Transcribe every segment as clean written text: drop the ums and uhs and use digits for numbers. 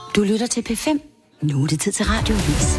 Du lytter til P5. Nu er det tid til radioavis.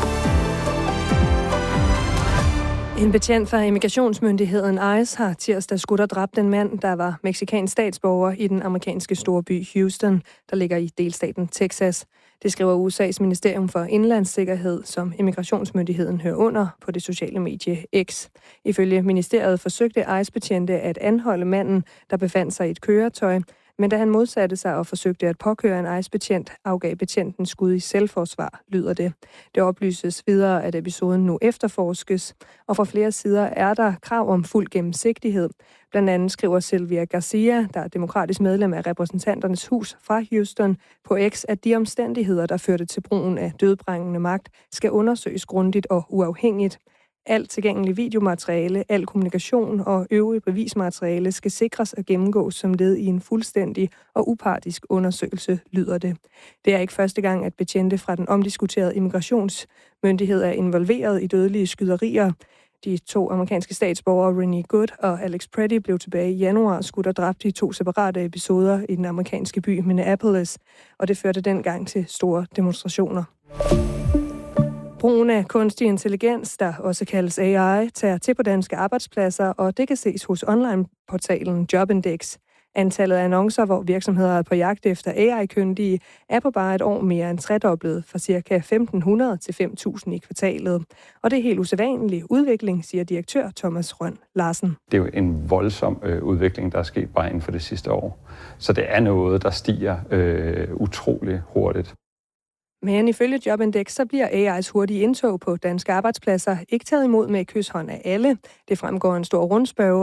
En betjent fra immigrationsmyndigheden ICE har tirsdag skudt og dræbt en mand, der var mexicansk statsborger i den amerikanske storby Houston, der ligger i delstaten Texas. Det skriver USA's Ministerium for Indlandssikkerhed, som immigrationsmyndigheden hører under på det sociale medie X. Ifølge ministeriet forsøgte ICE-betjente at anholde manden, der befandt sig i et køretøj, men da han modsatte sig og forsøgte at påkøre en ICE-betjent, afgav betjenten skud i selvforsvar, lyder det. Det oplyses videre, at episoden nu efterforskes, og fra flere sider er der krav om fuld gennemsigtighed. Blandt andet skriver Sylvia Garcia, der er demokratisk medlem af repræsentanternes hus fra Houston, på X, at de omstændigheder, der førte til brugen af dødbringende magt, skal undersøges grundigt og uafhængigt. Alt tilgængelig videomateriale, al kommunikation og øvrig bevismateriale skal sikres og gennemgås som led i en fuldstændig og upartisk undersøgelse, lyder det. Det er ikke første gang, at betjente fra den omdiskuterede immigrationsmyndighed er involveret i dødelige skyderier. De 2 amerikanske statsborgere, Renee Good og Alex Preddy, blev tilbage i januar skudt og dræbt i 2 separate episoder i den amerikanske by Minneapolis, og det førte dengang til store demonstrationer. Brugen af kunstig intelligens, der også kaldes AI, tager til på danske arbejdspladser, og det kan ses hos online-portalen Jobindex. Antallet af annoncer, hvor virksomheder er på jagt efter AI-kyndige, er på bare et år mere end tredoblet, fra ca. 1.500 til 5.000 i kvartalet. Og det er helt usædvanlig udvikling, siger direktør Thomas Rønn Larsen. Det er jo en voldsom udvikling, der er sket bare inden for det sidste år. Så det er noget, der stiger utrolig hurtigt. Men ifølge Jobindex, så bliver AI's hurtige indtog på danske arbejdspladser ikke taget imod med kyshånd af alle. Det fremgår en stor rundspørge